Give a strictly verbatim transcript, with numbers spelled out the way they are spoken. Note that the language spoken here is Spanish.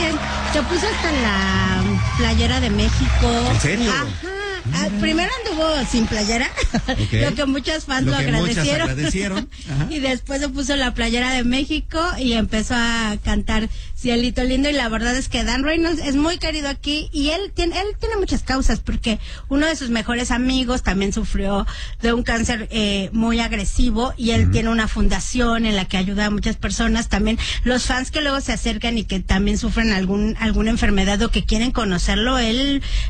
se puso hasta la playera de México. ¿En serio? Ajá. Ah, primero anduvo sin playera, Okay. lo que muchos fans lo, Lo que agradecieron. muchas agradecieron. Ajá. Y después se puso la playera de México y empezó a cantar Cielito Lindo. Y la verdad es que Dan Reynolds es muy querido aquí y él tiene, él tiene muchas causas porque uno de sus mejores amigos también sufrió de un cáncer eh, muy agresivo y él uh-huh. tiene una fundación en la que ayuda a muchas personas. También los fans que luego se acercan y que también sufren algún alguna enfermedad o que quieren conocerlo, él